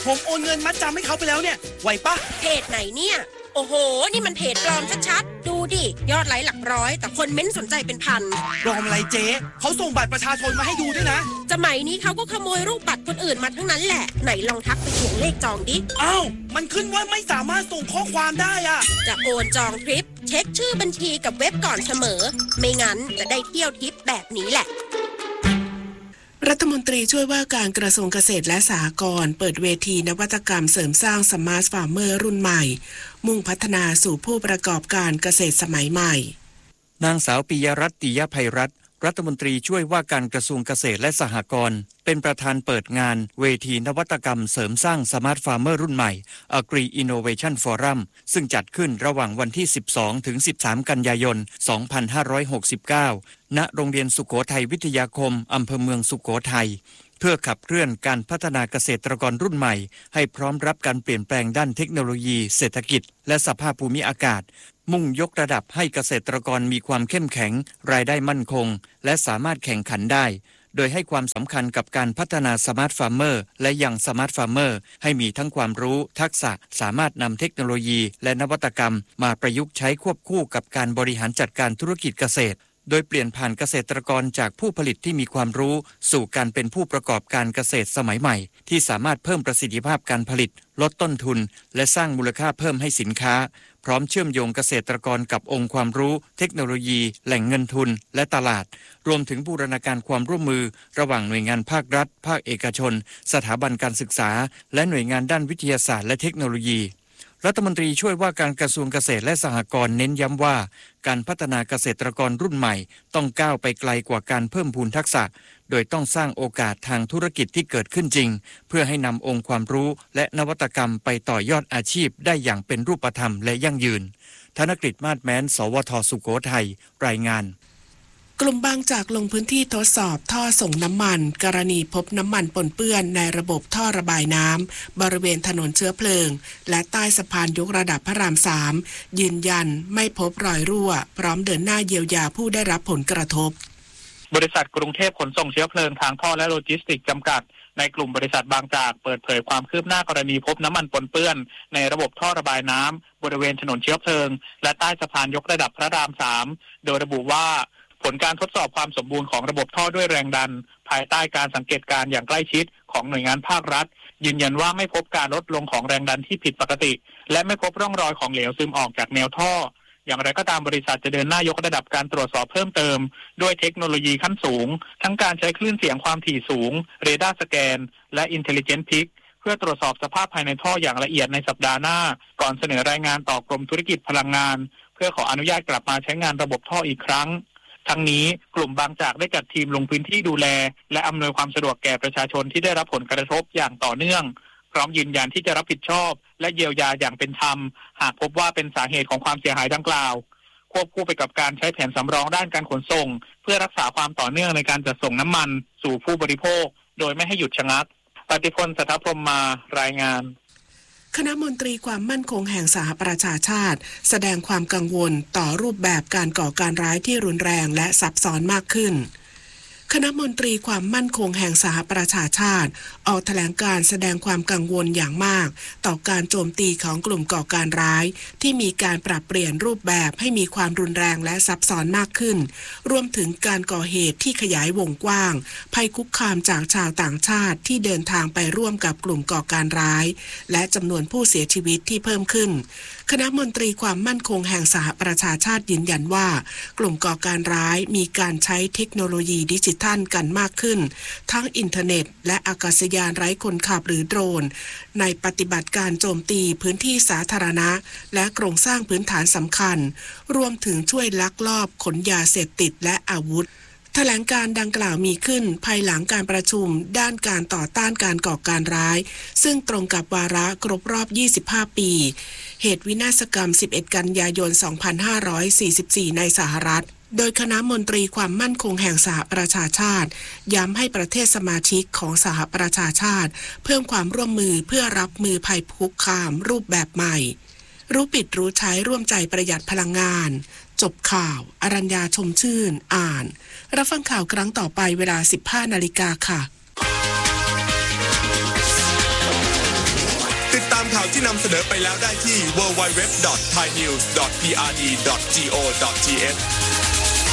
ผมโอนเงินมัดจำให้เขาไปแล้วเนี่ยไหวปะเพจไหนเนี่ยโอ้โหนี่มันเพจปลอมชัดๆดูดิยอดไลค์หลักร้อยแต่คนเม้นสนใจเป็นพันปลอมอะไรเจ๊เขาส่งบัตรประชาชนมาให้ดูด้วยนะสมัยนี้เขาก็ขโมยรูปบัตรคนอื่นมาทั้งนั้นแหละไหนลองทักไปถ่วงเลขจองดิอ้าวมันขึ้นว่าไม่สามารถส่งข้อความได้อะจะโอนจองทริปเช็คชื่อบัญชีกับเว็บก่อนเสมอไม่งั้นจะได้เที่ยวทิปแบบนี้แหละรัฐมนตรีช่วยว่าการกระทรวงเกษตรและสหกรณ์เปิดเวทีนวัตกรรมเสริมสร้างสมาร์ทฟาร์มเมอร์รุ่นใหม่มุ่งพัฒนาสู่ผู้ประกอบการเกษตรสมัยใหม่นางสาวปิยรัตน์ ติยไพรัตน์รัฐมนตรีช่วยว่าการกระทรวงเกษตรและสหกรณ์เป็นประธานเปิดงานเวทีนวัตกรรมเสริมสร้างสมาร์ทฟาร์มเมอร์รุ่นใหม่ Agri Innovation Forum ซึ่งจัดขึ้นระหว่างวันที่ 12 ถึง 13 กันยายน 2569 ณ โรงเรียนสุโขทัยวิทยาคมอำเภอเมืองสุโขทัยเพื่อขับเคลื่อนการพัฒนาเกษตรกรรุ่นใหม่ให้พร้อมรับการเปลี่ยนแปลงด้านเทคโนโลยีเศรษฐกิจและสภาพภูมิอากาศมุ่งยกระดับให้เกษตรกรมีความเข้มแข็งรายได้มั่นคงและสามารถแข่งขันได้โดยให้ความสำคัญกับการพัฒนาสมาร์ทฟาร์มเมอร์และยังสมาร์ทฟาร์มเมอร์ให้มีทั้งความรู้ทักษะสามารถนำเทคโนโลยีและนวัตกรรมมาประยุกต์ใช้ควบคู่กับการบริหารจัดการธุรกิจเกษตรโดยเปลี่ยนผ่านเกษตรกรจากผู้ผลิตที่มีความรู้สู่การเป็นผู้ประกอบการเกษตรสมัยใหม่ที่สามารถเพิ่มประสิทธิภาพการผลิตลดต้นทุนและสร้างมูลค่าเพิ่มให้สินค้าพร้อมเชื่อมโยงเกษตรกรกับองค์ความรู้เทคโนโลยีแหล่งเงินทุนและตลาดรวมถึงบูรณาการความร่วมมือระหว่างหน่วยงานภาครัฐภาคเอกชนสถาบันการศึกษาและหน่วยงานด้านวิทยาศาสตร์และเทคโนโลยีรัฐมนตรีช่วยว่าการกระทรวงเกษตรและสหกรณ์เน้นย้ำว่าการพัฒนาเกษตรกรรุ่นใหม่ต้องก้าวไปไกลกว่าการเพิ่มพูนทักษะโดยต้องสร้างโอกาสทางธุรกิจที่เกิดขึ้นจริงเพื่อให้นำองค์ความรู้และนวัตกรรมไปต่อยอดอาชีพได้อย่างเป็นรูปธรรมและยั่งยืนธนกฤษ มาศแม้น สวท.สุโขทัยรายงานกลุ่มบางจากลงพื้นที่ทดสอบท่อส่งน้ำมันกรณีพบน้ำมันปนเปื้อนในระบบท่อระบายน้ำบริเวณถนนเชื้อเพลิงและใต้สะพานยกระดับพระราม3ยืนยันไม่พบรอยรั่วพร้อมเดินหน้าเยียวยาผู้ได้รับผลกระทบบริษัทกรุงเทพขนส่งเชื้อเพลิงทางท่อและโลจิสติกส์จำกัดในกลุ่มบริษัทบางจากเปิดเผยความคืบหน้ากรณีพบน้ำมันปนเปื้อนในระบบท่อระบายน้ำบริเวณถนนเชื้อเพลิงและใต้สะพานยกระดับพระราม3โดยระบุว่าผลการทดสอบความสมบูรณ์ของระบบท่อด้วยแรงดันภายใต้การสังเกตการอย่างใกล้ชิดของหน่วยงานภาครัฐยืนยันว่าไม่พบการลดลงของแรงดันที่ผิดปกติและไม่พบร่องรอยของเหลวซึมออกจากแนวท่ออย่างไรก็ตามบริษัทจะเดินหน้ายกระดับการตรวจสอบเพิ่มเติมด้วยเทคโนโลยีขั้นสูงทั้งการใช้คลื่นเสียงความถี่สูงเรดาร์สแกนและ Intelligent Pick เพื่อตรวจสอบสภาพภายในท่ออย่างละเอียดในสัปดาห์หน้าก่อนเสนอรายงานต่อกรมธุรกิจพลังงานเพื่อขออนุญาตกลับมาใช้งานระบบท่ออีกครั้งทั้งนี้กลุ่มบางจากได้จัดทีมลงพื้นที่ดูแลและอำนวยความสะดวกแก่ประชาชนที่ได้รับผลกระทบอย่างต่อเนื่องพร้อมยืนยันที่จะรับผิดชอบและเยียวยาอย่างเป็นธรรมหากพบว่าเป็นสาเหตุของความเสียหายดังกล่าวควบคู่ไปกับการใช้แผนสำรองด้านการขนส่งเพื่อรักษาความต่อเนื่องในการจัดส่งน้ำมันสู่ผู้บริโภคโดยไม่ให้หยุดชะงักปฏิพล สัทธพรหมารายงานคณะมนตรีความมั่นคงแห่งสหประชาชาติแสดงความกังวลต่อรูปแบบการก่อการร้ายที่รุนแรงและซับซ้อนมากขึ้นคณะมนตรีความมั่นคงแห่งสหประชาชาติออกแถลงการแสดงความกังวลอย่างมากต่อการโจมตีของกลุ่มก่อการร้ายที่มีการปรับเปลี่ยนรูปแบบให้มีความรุนแรงและซับซ้อนมากขึ้นรวมถึงการก่อเหตุที่ขยายวงกว้างภัยคุกคามจากชาวต่างชาติที่เดินทางไปร่วมกับกลุ่มก่อการร้ายและจำนวนผู้เสียชีวิตที่เพิ่มขึ้นคณะมนตรีความมั่นคงแห่งสหประชาชาติยืนยันว่ากลุ่มก่อการร้ายมีการใช้เทคโนโลยีดิจิทัลกันมากขึ้นทั้งอินเทอร์เน็ตและอากาศยานไร้คนขับหรือโดรนในปฏิบัติการโจมตีพื้นที่สาธารณะและโครงสร้างพื้นฐานสำคัญรวมถึงช่วยลักลอบขนยาเสพติดและอาวุธแถลงการดังกล่าวมีขึ้นภายหลังการประชุมด้านการต่อต้านการก่อการร้ายซึ่งตรงกับวาระครบรอบ25ปีเหตุวินาศกรรม11กันยายน2544ในสหรัฐโดยคณะมนตรีความมั่นคงแห่งสหประชาชาติย้ำให้ประเทศสมาชิกของสหประชาชาติเพิ่มความร่วมมือเพื่อรับมือภัยคุกคามรูปแบบใหม่รู้ปิดรู้ใช้ร่วมใจประหยัดพลังงานจบข่าวอรัญญาชมชื่นอ่านรับฟังข่าวครั้งต่อไปเวลา 15 นาฬิกาค่ะข่าวที่นำเสนอไปแล้วได้ที่ www.thainews.prd.go.th